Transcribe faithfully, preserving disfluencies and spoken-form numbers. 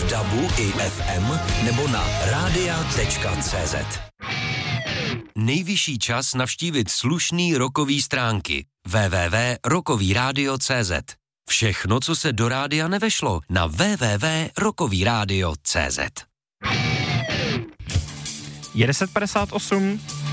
dabu i ef em nebo na rádia tečka cé zet. Nejvyšší čas navštívit slušný rockový stránky w w w tečka rockový rádio tečka cé zet. Všechno, co se do rádia nevešlo, na w w w tečka rockový rádio tečka cé zet. Je deset padesát osm.